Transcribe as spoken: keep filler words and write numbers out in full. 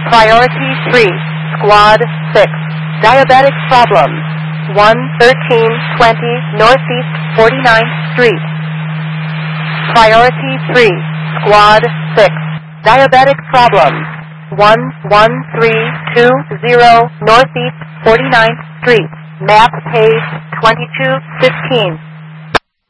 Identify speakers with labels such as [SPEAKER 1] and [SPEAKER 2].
[SPEAKER 1] Priority three, Squad six, Diabetic Problems, one thirteen twenty Northeast forty-ninth Street. Priority three, Squad six, Diabetic Problems, one one three two zero Northeast forty-ninth Street. Map page twenty-two fifteen.